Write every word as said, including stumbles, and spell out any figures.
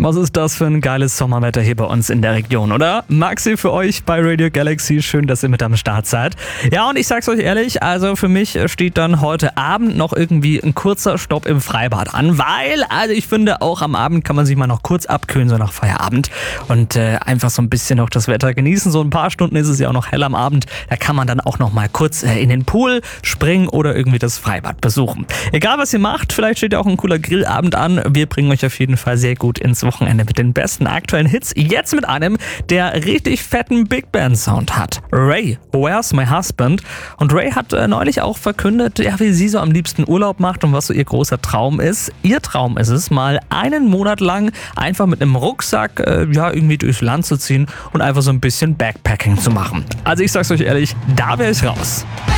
Was ist das für ein geiles Sommerwetter hier bei uns in der Region, oder? Maxi für euch bei Radio Galaxy. Schön, dass ihr mit am Start seid. Ja, und ich sag's euch ehrlich, also für mich steht dann heute Abend noch irgendwie ein kurzer Stopp im Freibad an, weil, also ich finde, auch am Abend kann man sich mal noch kurz abkühlen, so nach Feierabend und äh, einfach so ein bisschen noch das Wetter genießen. So ein paar Stunden ist es ja auch noch hell am Abend. Da kann man dann auch noch mal kurz äh, in den Pool springen oder irgendwie das Freibad besuchen. Egal, was ihr macht, vielleicht steht ja auch ein cooler Grillabend an. Wir bringen euch auf jeden Fall sehr gut ins Wochenende mit den besten aktuellen Hits. Jetzt mit einem, der richtig fetten Big Band Sound hat. Ray, Where's My Husband? Und Ray hat äh, neulich auch verkündet, ja, wie sie so am liebsten Urlaub macht und was so ihr großer Traum ist. Ihr Traum ist es, mal einen Monat lang einfach mit einem Rucksack äh, ja, irgendwie durchs Land zu ziehen und einfach so ein bisschen Backpacking zu machen. Also ich sag's euch ehrlich, da wäre ich raus.